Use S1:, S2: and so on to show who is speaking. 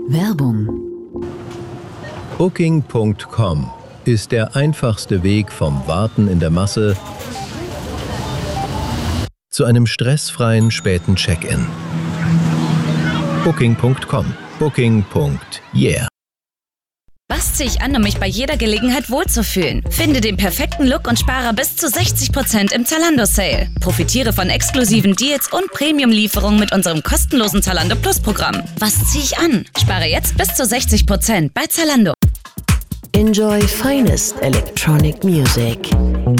S1: Werbung.
S2: Booking.com ist der einfachste Weg vom Warten in der Masse zu einem stressfreien späten Check-in. Booking.com. Booking.yeah.
S3: Was ziehe ich an, um mich bei jeder Gelegenheit wohlzufühlen? Finde den perfekten Look und spare bis zu 60% im Zalando-Sale. Profitiere von exklusiven Deals und Premium-Lieferungen mit unserem kostenlosen Zalando Plus-Programm. Was ziehe ich an? Spare jetzt bis zu 60% bei Zalando.
S1: Enjoy finest electronic music.